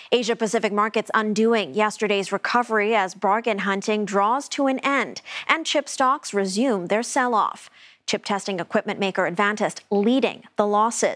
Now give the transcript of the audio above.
Asia Pacific markets undoing yesterday's recovery as bargain hunting draws to an end and chip stocks resume their sell-off. Chip testing equipment maker Advantest leading the losses.